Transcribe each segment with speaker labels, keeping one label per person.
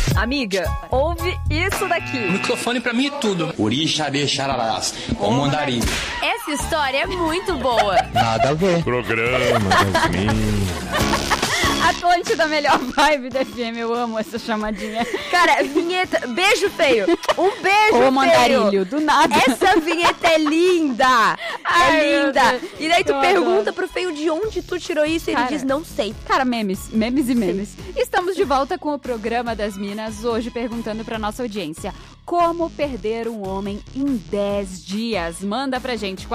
Speaker 1: Amiga, ouve isso daqui.
Speaker 2: O microfone pra mim é tudo.
Speaker 3: Orixabê xararás, o mandarim.
Speaker 4: Essa história é muito boa.
Speaker 5: Nada a ver.
Speaker 6: Programa das minas.
Speaker 7: Atlântida, melhor vibe da FM. Eu amo essa chamadinha.
Speaker 1: Cara, vinheta... Beijo feio. Um beijo
Speaker 7: Ô,
Speaker 1: feio.
Speaker 7: mandarilho, do nada.
Speaker 1: Essa vinheta é linda.
Speaker 7: Ai,
Speaker 1: é linda. E daí tu
Speaker 7: eu
Speaker 1: pergunta
Speaker 7: adoro.
Speaker 1: pro feio de onde tu tirou isso e ele diz, não sei.
Speaker 7: Cara, memes e memes. Estamos de volta com o programa das minas, hoje perguntando pra nossa audiência: como perder um homem em 10 dias? Manda pra gente,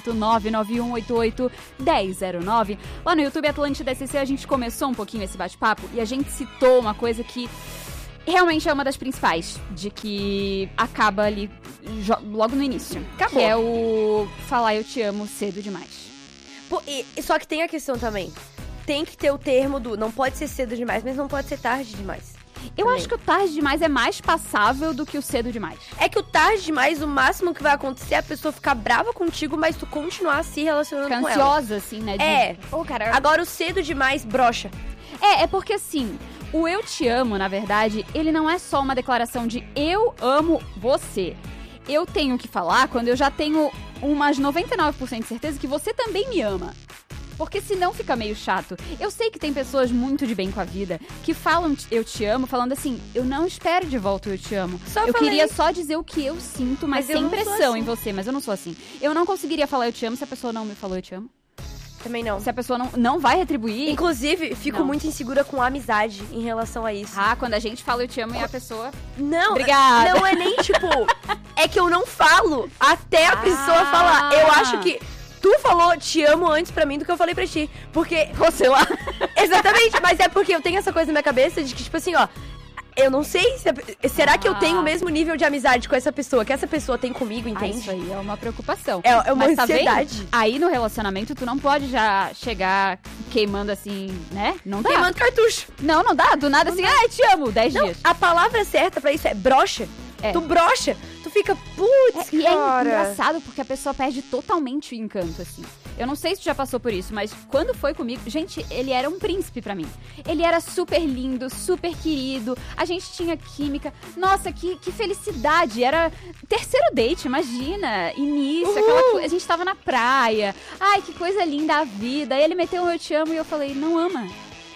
Speaker 7: 489-9188-1009. Lá no YouTube Atlântida SC a gente começou um pouquinho esse bate-papo e a gente citou uma coisa que realmente é uma das principais, de que acaba ali logo no início.
Speaker 1: Acabou.
Speaker 7: Que é o falar eu te amo cedo demais.
Speaker 1: Pô, só que tem a questão também. Tem que ter o termo do não pode ser cedo demais, mas não pode ser tarde demais.
Speaker 7: Eu acho que o tarde demais é mais passável do que o cedo demais.
Speaker 1: É que o tarde demais, o máximo que vai acontecer é a pessoa ficar brava contigo, mas tu continuar se relacionando
Speaker 7: Fica
Speaker 1: com ela.
Speaker 7: ansiosa, assim, né?
Speaker 1: Cara, agora o cedo demais brocha.
Speaker 7: É porque assim, o eu te amo, na verdade, ele não é só uma declaração de eu amo você. Eu tenho que falar quando eu já tenho umas 99% de certeza que você também me ama. Porque senão fica meio chato. Eu sei que tem pessoas muito de bem com a vida que falam eu te amo, falando assim, eu não espero de volta o eu te amo. Eu queria só dizer o que eu sinto, mas sem pressão assim em você. Mas eu não sou assim. Eu não conseguiria falar eu te amo se a pessoa não me falou eu te amo.
Speaker 1: Também não.
Speaker 7: Se a pessoa não vai retribuir.
Speaker 1: Inclusive, fico muito insegura com a amizade em relação a isso.
Speaker 7: Ah, quando a gente fala eu te amo e a pessoa...
Speaker 1: Não,
Speaker 7: obrigada.
Speaker 1: Não é nem tipo... é que eu não falo até a pessoa falar. Eu acho que... Tu falou te amo antes pra mim do que eu falei pra ti. Porque...
Speaker 7: Você lá.
Speaker 1: Exatamente, mas é porque eu tenho essa coisa na minha cabeça de que, tipo assim, ó... Eu não sei se... Será que eu tenho o mesmo nível de amizade com essa pessoa que essa pessoa tem comigo, entende?
Speaker 7: Isso aí é uma preocupação.
Speaker 1: É uma
Speaker 7: mas
Speaker 1: ansiedade.
Speaker 7: Tá vendo? Aí no relacionamento tu não pode já chegar queimando assim, né? Não dá.
Speaker 1: Queimando cartucho.
Speaker 7: Não dá. Do nada assim, te amo, 10 dias.
Speaker 1: A palavra certa pra isso é brocha. Tu brocha. Tu fica, putz,
Speaker 7: e
Speaker 1: cara.
Speaker 7: É engraçado porque a pessoa perde totalmente o encanto, assim. Eu não sei se tu já passou por isso, mas quando foi comigo... Gente, ele era um príncipe pra mim. Ele era super lindo, super querido. A gente tinha química. Nossa, que felicidade. Era terceiro date, imagina. Início, aquela coisa. A gente tava na praia. Ai, que coisa linda a vida. Aí ele meteu um eu te amo e eu falei, não ama.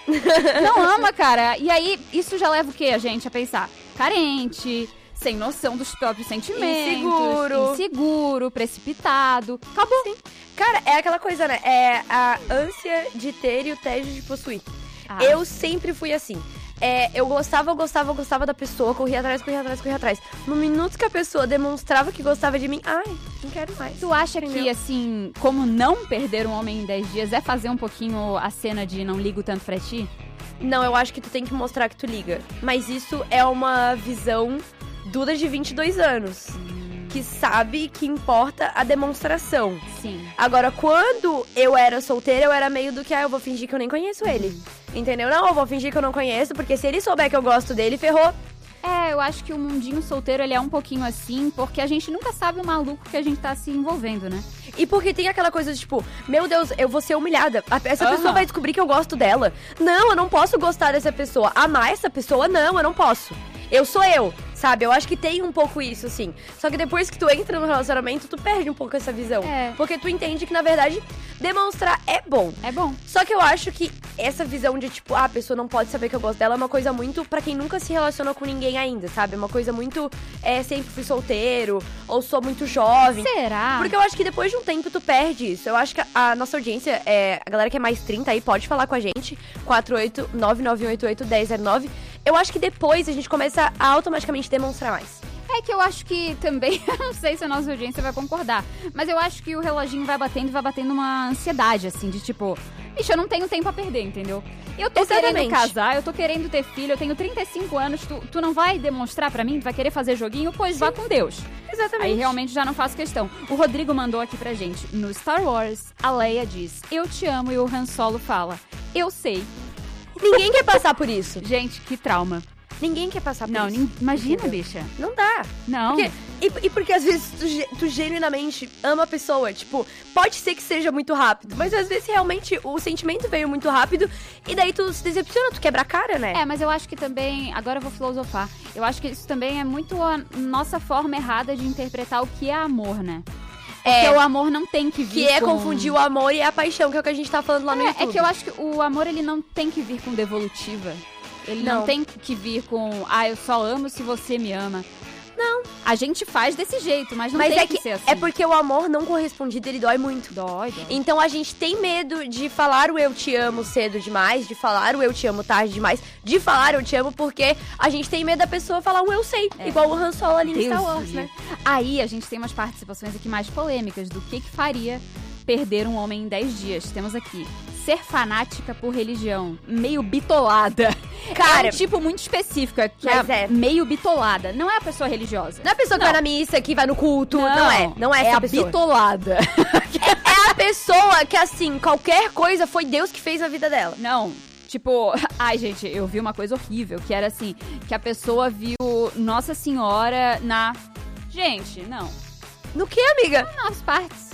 Speaker 7: Não ama, cara. E aí, isso já leva o quê, a gente a pensar? Carente... Sem noção dos próprios sentimentos. Inseguro, precipitado. Acabou. Sim.
Speaker 1: Cara, é aquela coisa, né? É a ânsia de ter e o tédio de possuir. Eu sempre fui assim. Eu gostava da pessoa, corria atrás. No minuto que a pessoa demonstrava que gostava de mim, não quero mais.
Speaker 7: Tu acha que, assim, como não perder um homem em 10 dias é fazer um pouquinho a cena de não ligo tanto pra ti?
Speaker 1: Não, eu acho que tu tem que mostrar que tu liga. Mas isso é uma visão... Duda de 22 anos, que sabe que importa a demonstração.
Speaker 7: Sim.
Speaker 1: Agora, quando eu era solteira, eu era meio do que, eu vou fingir que eu nem conheço ele. Entendeu? Não, eu vou fingir que eu não conheço, porque se ele souber que eu gosto dele, ferrou.
Speaker 7: Eu acho que o mundinho solteiro, ele é um pouquinho assim, porque a gente nunca sabe o maluco que a gente tá se envolvendo, né?
Speaker 1: E porque tem aquela coisa de, tipo, meu Deus, eu vou ser humilhada. Essa pessoa vai descobrir que eu gosto dela. Não, eu não posso gostar dessa pessoa. Amar essa pessoa, não, eu não posso. Eu sou eu, sabe? Eu acho que tem um pouco isso, assim. Só que depois que tu entra no relacionamento, tu perde um pouco essa visão. Porque tu entende que, na verdade, demonstrar é bom.
Speaker 7: É bom.
Speaker 1: Só que eu acho que essa visão de, tipo, a pessoa não pode saber que eu gosto dela é uma coisa muito pra quem nunca se relacionou com ninguém ainda, sabe? É uma coisa muito, sempre fui solteiro, ou sou muito jovem.
Speaker 7: Será?
Speaker 1: Porque eu acho que depois de um tempo tu perde isso. Eu acho que a nossa audiência, a galera que é mais 30 aí, pode falar com a gente, 48991881009. Eu acho que depois a gente começa a automaticamente demonstrar mais.
Speaker 7: É que eu acho que também, eu não sei se a nossa audiência vai concordar, mas eu acho que o reloginho vai batendo uma ansiedade, assim, de tipo, bicho, eu não tenho tempo a perder, entendeu? Eu tô querendo casar, eu tô querendo ter filho, eu tenho 35 anos, tu não vai demonstrar pra mim? Tu vai querer fazer joguinho? Pois vá com Deus.
Speaker 1: Exatamente.
Speaker 7: Aí realmente já não faço questão. O Rodrigo mandou aqui pra gente, no Star Wars, a Leia diz, eu te amo, e o Han Solo fala, eu sei.
Speaker 1: Ninguém quer passar por isso.
Speaker 7: Gente, que trauma.
Speaker 1: Ninguém quer passar por
Speaker 7: Não,
Speaker 1: isso.
Speaker 7: imagina,
Speaker 1: Entendeu?
Speaker 7: bicha.
Speaker 1: Não dá.
Speaker 7: Não.
Speaker 1: Porque às vezes tu genuinamente ama a pessoa. Tipo, pode ser que seja muito rápido, mas às vezes realmente o sentimento veio muito rápido e daí tu se decepciona, tu quebra a cara, né?
Speaker 7: É, mas eu acho que também, agora eu vou filosofar, eu acho que isso também é muito a nossa forma errada de interpretar o que é amor, né? Porque o amor não tem que vir
Speaker 1: Que é confundir o amor e a paixão, que é o que a gente tá falando lá no YouTube.
Speaker 7: É que eu acho que o amor, ele não tem que vir com devolutiva. Ele não tem que vir com, eu só amo se você me ama. Não. A gente faz desse jeito, mas não tem que ser assim.
Speaker 1: É porque o amor não correspondido, ele dói muito.
Speaker 7: Dói.
Speaker 1: Então a gente tem medo de falar o eu te amo cedo demais, de falar o eu te amo tarde demais, de falar eu te amo porque a gente tem medo da pessoa falar um eu sei, igual o Han Solo ali em Star Wars, né?
Speaker 7: Aí a gente tem umas participações aqui mais polêmicas do que faria perder um homem em 10 dias. Temos aqui: ser fanática por religião, meio bitolada.
Speaker 1: Cara,
Speaker 7: é um tipo muito específico, que
Speaker 1: mas
Speaker 7: é meio bitolada. Não é a pessoa religiosa.
Speaker 1: Não é a pessoa que vai na missa, que vai no culto. Não é essa
Speaker 7: a
Speaker 1: pessoa.
Speaker 7: bitolada.
Speaker 1: É a pessoa que, assim, qualquer coisa foi Deus que fez na vida dela.
Speaker 7: Não. Tipo, gente, eu vi uma coisa horrível, que era assim, que a pessoa viu Nossa Senhora na... Gente, não.
Speaker 1: No que, amiga?
Speaker 7: Nas partes.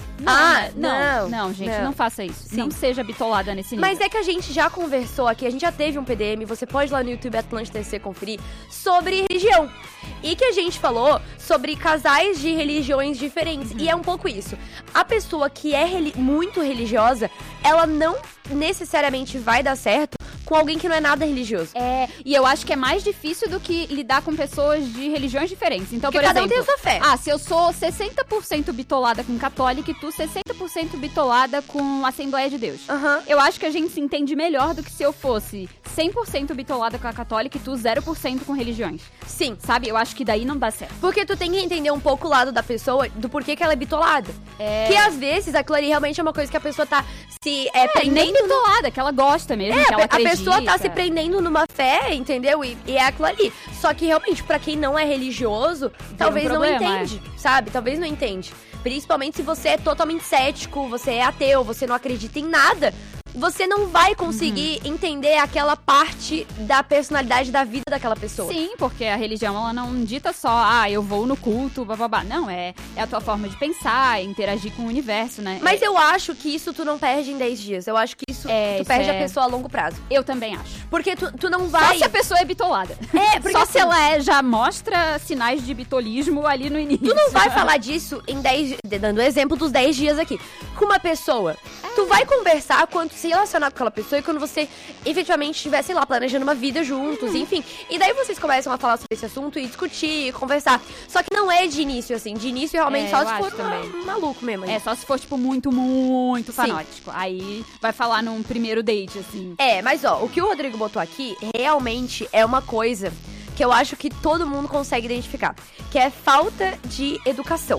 Speaker 7: Não, gente, não faça isso.
Speaker 1: Sim.
Speaker 7: Não seja bitolada nesse nível.
Speaker 1: Mas é que a gente já conversou aqui, a gente já teve um PDM, você pode ir lá no YouTube Atlântida TC conferir, sobre religião. E que a gente falou sobre casais de religiões diferentes. E é um pouco isso. A pessoa que é muito religiosa, ela não necessariamente vai dar certo com alguém que não é nada religioso.
Speaker 7: E eu acho que é mais difícil do que lidar com pessoas de religiões diferentes. Então,
Speaker 1: porque
Speaker 7: por exemplo,
Speaker 1: cada um tem a sua fé.
Speaker 7: Se eu sou 60% bitolada com católica e tu 60% bitolada com Assembleia de Deus. Eu acho que a gente se entende melhor do que se eu fosse 100% bitolada com a católica e tu 0% com religiões.
Speaker 1: Sim.
Speaker 7: Sabe? Eu acho que daí não dá certo.
Speaker 1: Porque tu tem que entender um pouco o lado da pessoa, do porquê que ela é bitolada. Que às vezes aquilo ali realmente é uma coisa que a pessoa tá se prendendo.
Speaker 7: Nem bitolada, que ela gosta mesmo, que ela acredita.
Speaker 1: A pessoa tá se prendendo numa fé, entendeu? E é aquilo ali. Só que realmente, pra quem não é religioso, talvez não entende, sabe? Talvez não entende. Principalmente se você é totalmente cético, você é ateu, você não acredita em nada. Você não vai conseguir entender aquela parte da personalidade da vida daquela pessoa.
Speaker 7: Sim, porque a religião, ela não dita só, eu vou no culto, bababá. Não, é a tua forma de pensar, interagir com o universo, né?
Speaker 1: Mas eu acho que isso tu não perde em 10 dias. Eu acho que isso tu perde a pessoa a longo prazo.
Speaker 7: Eu também acho.
Speaker 1: Porque tu não vai...
Speaker 7: Só se a pessoa é bitolada.
Speaker 1: Porque
Speaker 7: só se ela já mostra sinais de bitolismo ali no início.
Speaker 1: Tu não vai falar disso em 10... Dando o exemplo dos 10 dias aqui. Com uma pessoa. Tu vai conversar quando se relacionar com aquela pessoa e quando você efetivamente estiver, sei lá, planejando uma vida juntos, enfim. E daí vocês começam a falar sobre esse assunto e discutir, conversar. Só que não é de início, assim. De início, realmente, só se for maluco mesmo.
Speaker 7: Só se for, tipo, muito, muito fanático. Aí vai falar num primeiro date, assim.
Speaker 1: Mas o que o Rodrigo botou aqui realmente é uma coisa que eu acho que todo mundo consegue identificar, que é falta de educação.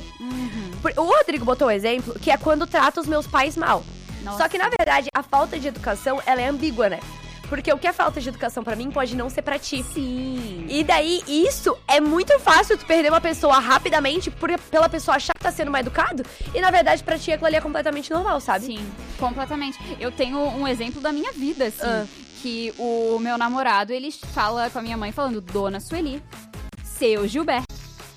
Speaker 1: O Rodrigo botou o exemplo que é quando trata os meus pais mal.
Speaker 7: Nossa.
Speaker 1: Só que, na verdade, a falta de educação, ela é ambígua, né? Porque o que é falta de educação pra mim pode não ser pra ti.
Speaker 7: Sim.
Speaker 1: E daí, isso é muito fácil tu perder uma pessoa rapidamente pela pessoa achar que tá sendo mal educado. E, na verdade, pra ti aquilo ali é completamente normal, sabe?
Speaker 7: Sim, completamente. Eu tenho um exemplo da minha vida, assim. Que o meu namorado, ele fala com a minha mãe falando, Dona Sueli, seu Gilberto.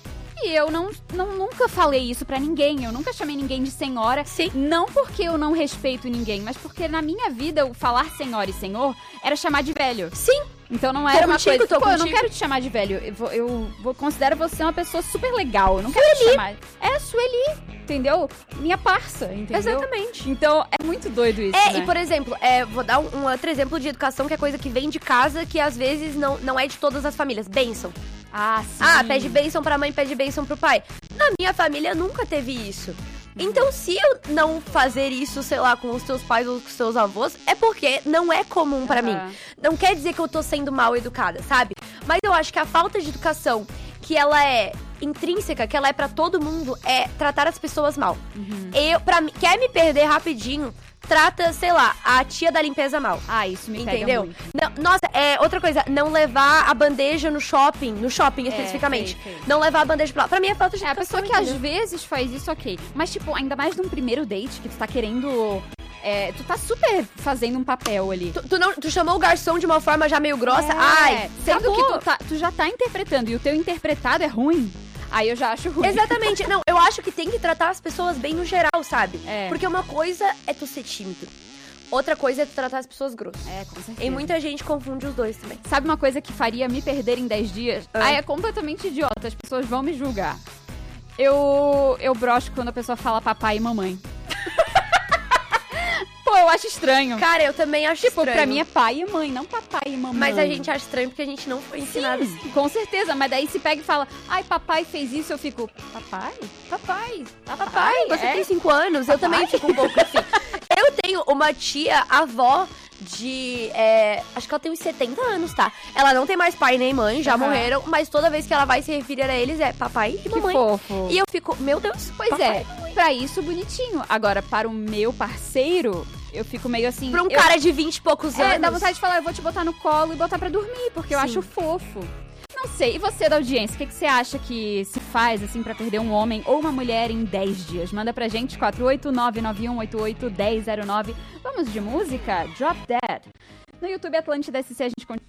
Speaker 7: E eu nunca falei isso pra ninguém. Eu nunca chamei ninguém de senhora.
Speaker 1: Sim.
Speaker 7: Não porque eu não respeito ninguém, mas porque na minha vida o falar senhora e senhor era chamar de velho.
Speaker 1: Sim.
Speaker 7: Então não era uma coisa...
Speaker 1: eu
Speaker 7: não quero te chamar de velho. Eu considero você uma pessoa super legal. Eu não quero te chamar... Sueli, entendeu? Minha parça, entendeu?
Speaker 1: Exatamente.
Speaker 7: Então é muito doido isso, né?
Speaker 1: E por exemplo, vou dar um outro exemplo de educação, que é coisa que vem de casa, que às vezes não é de todas as famílias. Bênção.
Speaker 7: Sim.
Speaker 1: Pede bênção pra mãe, pede bênção pro pai. Na minha família nunca teve isso. Então, se eu não fazer isso, sei lá, com os teus pais ou com os teus avós, é porque não é comum pra mim. Não quer dizer que eu tô sendo mal educada, sabe? Mas eu acho que a falta de educação, que ela é intrínseca, que ela é pra todo mundo, é tratar as pessoas mal. Quer me perder rapidinho, trata, sei lá, a tia da limpeza mal.
Speaker 7: Isso me pega
Speaker 1: entendeu?
Speaker 7: muito.
Speaker 1: Nossa, outra coisa, não levar a bandeja no shopping especificamente.
Speaker 7: Sei.
Speaker 1: Não levar a bandeja pra lá. Pra mim é falta de
Speaker 7: a
Speaker 1: educação,
Speaker 7: pessoa que às vezes faz isso, ok. Mas, tipo, ainda mais num primeiro date, que tu tá querendo Tu tá super fazendo um papel ali.
Speaker 1: Tu chamou o garçom de uma forma já meio grossa. Ai,
Speaker 7: sendo
Speaker 1: acabou.
Speaker 7: que tu já tá interpretando e o teu interpretado é ruim, aí eu já acho ruim.
Speaker 1: Exatamente. Não, eu acho que tem que tratar as pessoas bem no geral, sabe?
Speaker 7: É.
Speaker 1: Porque uma coisa é tu ser tímido. Outra coisa é tu tratar as pessoas grossas.
Speaker 7: Com certeza.
Speaker 1: E muita gente confunde os dois também.
Speaker 7: Sabe uma coisa que faria me perder em 10 dias? Aí é completamente idiota, as pessoas vão me julgar. Eu broxo quando a pessoa fala papai e mamãe. Pô, eu acho estranho.
Speaker 1: Cara, eu também acho estranho.
Speaker 7: Pra mim é pai e mãe, não papai e mamãe.
Speaker 1: Mas a gente acha estranho porque a gente não foi ensinado assim.
Speaker 7: Sim, com certeza. Mas daí se pega e fala, ai, papai fez isso, eu fico, papai? Papai,
Speaker 1: Você tem 5 anos, eu também fico um pouco assim. Eu tenho uma tia, avó de... acho que ela tem uns 70 anos, tá? Ela não tem mais pai nem mãe, já morreram. Mas toda vez que ela vai se referir a eles é papai e mamãe.
Speaker 7: Que fofo.
Speaker 1: E eu fico, meu Deus,
Speaker 7: Pois
Speaker 1: papai.
Speaker 7: pra isso, bonitinho. Agora, para o meu parceiro, eu fico meio assim...
Speaker 1: Pra um cara de 20 e poucos anos.
Speaker 7: Dá vontade de falar, eu vou te botar no colo e botar pra dormir, porque eu acho fofo. Não sei, e você da audiência, o que você acha que se faz, assim, pra perder um homem ou uma mulher em 10 dias? Manda pra gente, 48991881009. Vamos de música? Drop Dead. No YouTube Atlântida SC a gente continua.